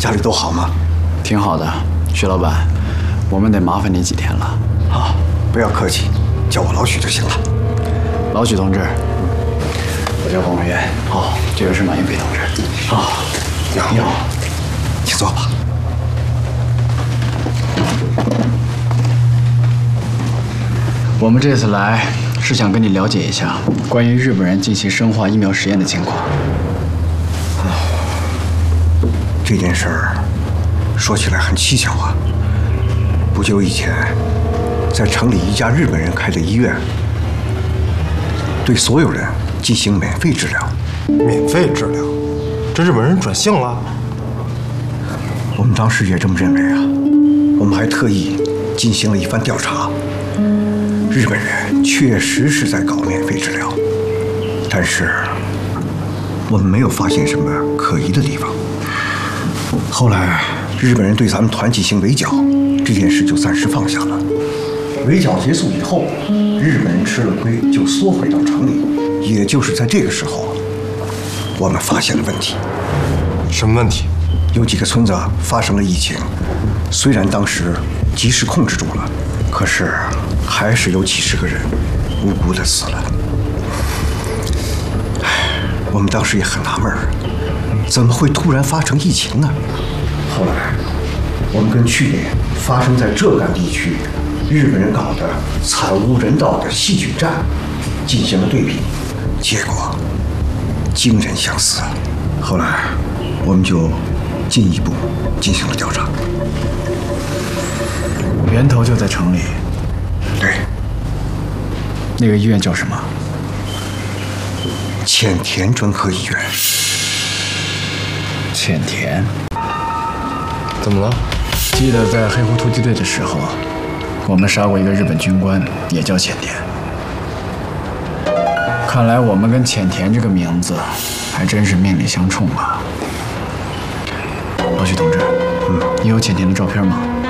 家里都好吗？ 挺好的，徐老板，我们得麻烦你几天了。 好，不要客气，叫我老许就行了。 老许同志，我叫黄文元。好，这个是马英飞同志。好， 你好， 你好， 请坐吧。 我们这次来是想跟你了解一下关于日本人进行生化疫苗实验的情况。 这件事儿说起来很蹊跷啊。不久以前，在城里一家日本人开的医院，对所有人进行免费治疗。 免费治疗？这日本人转性了？ 我们当时也这么认为啊。我们还特意进行了一番调查，日本人确实是在搞免费治疗，但是我们没有发现什么可疑的地方。后来，日本人对咱们团进行围剿，这件事就暂时放下了。围剿结束以后，日本人吃了亏，就缩回到城里。也就是在这个时候，我们发现了问题。 什么问题？ 有几个村子发生了疫情，虽然当时及时控制住了，可是还是有几十个人无辜的死了。我们当时也很纳闷儿，怎么会突然发生疫情呢？后来，我们跟去年发生在浙赣地区日本人搞的惨无人道的细菌战进行了对比，结果惊人相似。后来，我们就进一步进行了调查。 源头就在城里。 对， 那个医院叫什么？ 浅田专科医院。 浅田。 怎么了？ 记得在黑湖突击队的时候，我们杀过一个日本军官，也叫浅田。看来我们跟浅田这个名字还真是命里相冲啊。老许同志，你有浅田的照片吗？